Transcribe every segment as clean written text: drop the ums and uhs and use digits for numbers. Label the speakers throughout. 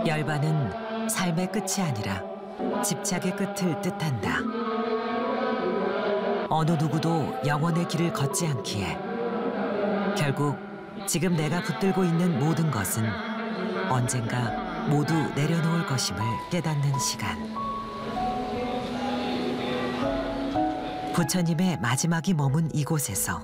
Speaker 1: 열반은 삶의 끝이 아니라 집착의 끝을 뜻한다. 어느 누구도 영원의 길을 걷지 않기에 결국 지금 내가 붙들고 있는 모든 것은 언젠가 모두 내려놓을 것임을 깨닫는 시간. 부처님의 마지막이 머문 이곳에서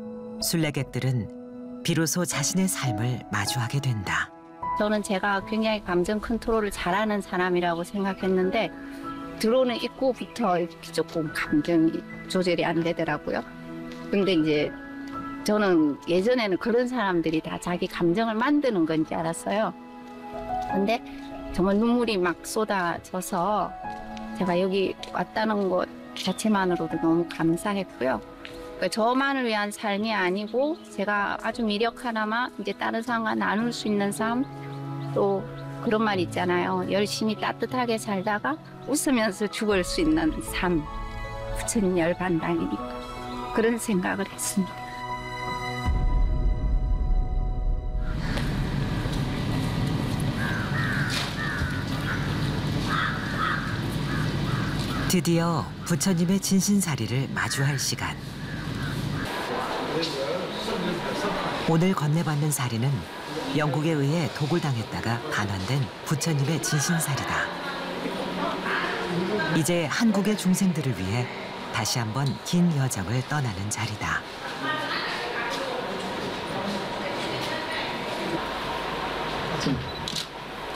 Speaker 1: 순례객들은 비로소 자신의 삶을 마주하게 된다.
Speaker 2: 저는 제가 굉장히 감정 컨트롤을 잘하는 사람이라고 생각했는데 들어오는 입구부터 조금 감정이 조절이 안 되더라고요. 근데 이제 저는 예전에는 그런 사람들이 다 자기 감정을 만드는 건지 알았어요. 근데 정말 눈물이 막 쏟아져서 제가 여기 왔다는 것 자체만으로도 너무 감사했고요. 그러니까 저만을 위한 삶이 아니고 제가 아주 미력하나마 이제 다른 사람과 나눌 수 있는 삶, 또 그런 말 있잖아요. 열심히 따뜻하게 살다가 웃으면서 죽을 수 있는 삶. 부처님 열반당이니까 그런 생각을 했습니다.
Speaker 1: 드디어 부처님의 진신사리를 마주할 시간. 오늘 건네받는 사리는 영국에 의해 도굴당했다가 반환된 부처님의 진신사리다. 이제 한국의 중생들을 위해 다시 한번 긴 여정을 떠나는 자리다.